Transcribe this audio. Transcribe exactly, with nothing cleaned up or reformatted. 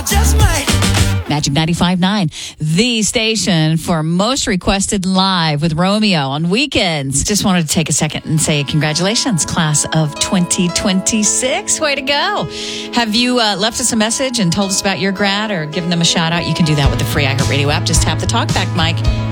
just might. Magic ninety-five point nine, the station for most requested live with Romeo on weekends. Just wanted to take a second and say congratulations, class of twenty twenty-six. Way to go. Have you uh, left us a message and told us about your grad or given them a shout out? You can do that with the free iHeartRadio app. Just tap the talkback mic